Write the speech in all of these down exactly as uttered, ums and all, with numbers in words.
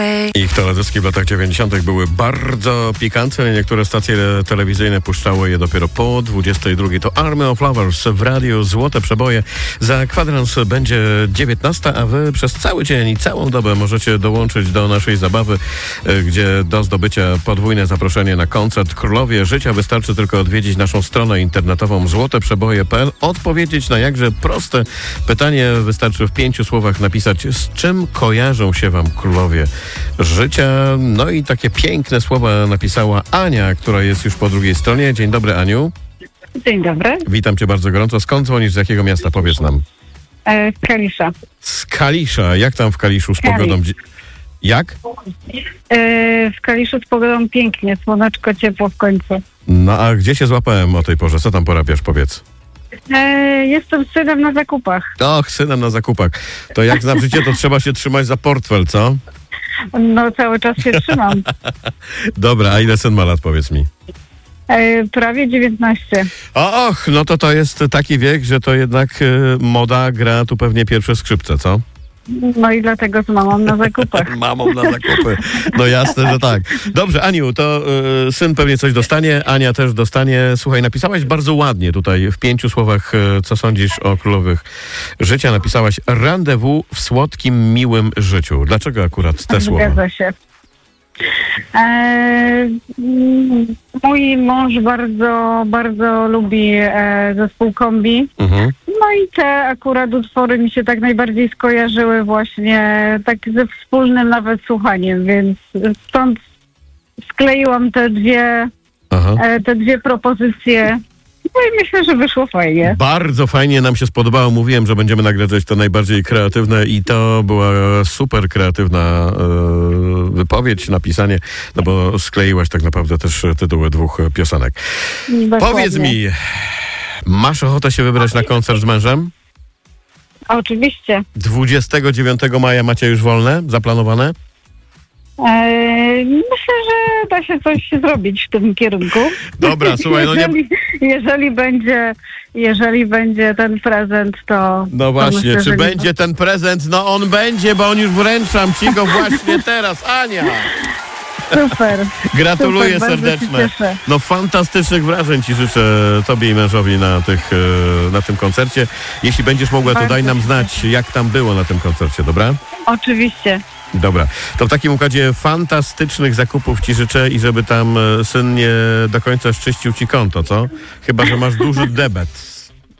Ich teledyski w latach dziewięćdziesiątych były bardzo pikantne. Niektóre stacje telewizyjne puszczały je dopiero po dwudziestej drugiej. To Army of Lovers w radiu Złote Przeboje. Za kwadrans będzie dziewiętnasta, a wy przez cały dzień i całą dobę możecie dołączyć do naszej zabawy, gdzie do zdobycia podwójne zaproszenie na koncert Królowie Życia wystarczy tylko odwiedzić naszą stronę internetową złote przeboje kropka p l. Odpowiedzieć na jakże proste pytanie wystarczy w pięciu słowach napisać, z czym kojarzą się wam królowie życia. No i takie piękne słowa napisała Ania, która jest już po drugiej stronie. Dzień dobry, Aniu. Dzień dobry. Witam cię bardzo gorąco. Skąd dzwonisz? Z jakiego miasta? Powiedz nam. E, z Kalisza. Z Kalisza. Jak tam w Kaliszu z Kalisz. pogodą? Jak? E, w Kaliszu z pogodą pięknie, słoneczko, ciepło w końcu. No a gdzie się złapałem o tej porze? Co tam porabiasz? Powiedz. E, jestem z synem na zakupach. Och, synem na zakupach. To jak znam życie, to trzeba się trzymać za portfel, co? No cały czas się trzymam. Dobra, a ile syn ma lat, powiedz mi? E, prawie dziewiętnaście. O, och, no to to jest taki wiek, że to jednak y, moda gra tu pewnie pierwsze skrzypce, co? No i dlatego z mamą na zakupach. Mamą na zakupy. No jasne, że tak. Dobrze, Aniu, to y, syn pewnie coś dostanie, Ania też dostanie. Słuchaj, napisałaś bardzo ładnie tutaj w pięciu słowach, y, co sądzisz o królowych życia. Napisałaś rendezvous w słodkim, miłym życiu. Dlaczego akurat te słowa? Zgadza się. E, mój mąż bardzo, bardzo lubi e, zespół Kombi. Mhm. No i te akurat utwory mi się tak najbardziej skojarzyły właśnie tak ze wspólnym nawet słuchaniem, więc stąd skleiłam te dwie, Aha. e, te dwie propozycje. No i myślę, że wyszło fajnie. Bardzo fajnie nam się spodobało. Mówiłem, że będziemy nagradzać to najbardziej kreatywne i to była super kreatywna e, wypowiedź, napisanie, no bo skleiłaś tak naprawdę też tytuły dwóch piosenek. Dokładnie. Powiedz mi, masz ochotę się wybrać na koncert z mężem? Oczywiście. dwudziestego dziewiątego maja macie już wolne, zaplanowane? E, myślę, że da się coś zrobić w tym kierunku. Dobra, słuchaj, no nie... jeżeli, jeżeli będzie, jeżeli będzie ten prezent, to... No to właśnie, myślę, czy że będzie nie... ten prezent? No on będzie, bo on już wręczam ci go właśnie teraz, Ania! Super. Gratuluję Super, bardzo się serdecznie. cieszę. No fantastycznych wrażeń ci życzę, tobie i mężowi na, tych, e, na tym koncercie. Jeśli będziesz mogła, to Bardzo daj nam się znać, jak tam było na tym koncercie, dobra? Oczywiście. Dobra. To w takim układzie fantastycznych zakupów ci życzę i żeby tam e, syn nie do końca szczyścił ci konto, co? Chyba że masz duży debet.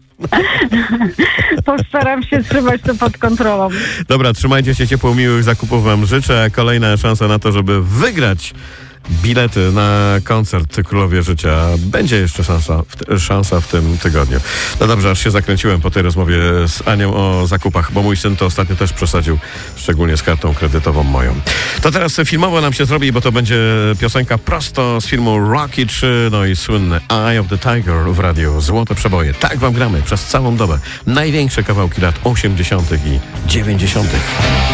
Postaram się trzymać to pod kontrolą. Dobra, trzymajcie się ciepło, miłych zakupów wam życzę. Kolejna szansa na to, żeby wygrać bilety na koncert Królowie Życia. Będzie jeszcze szansa w, szansa w tym tygodniu. No dobrze, aż się zakręciłem po tej rozmowie z Anią o zakupach, bo mój syn to ostatnio też przesadził, szczególnie z kartą kredytową moją. To teraz filmowo nam się zrobi, bo to będzie piosenka prosto z filmu Rocky trzy, no i słynne Eye of the Tiger w radiu Złote Przeboje. Tak wam gramy przez całą dobę. Największe kawałki lat osiemdziesiątych i dziewięćdziesiątych.